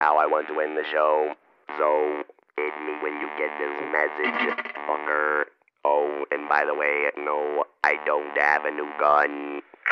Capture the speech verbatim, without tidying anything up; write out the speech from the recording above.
how I want to end the show. So, hit me when you get this message, fucker. Oh, and by the way, no, I don't have a new gun.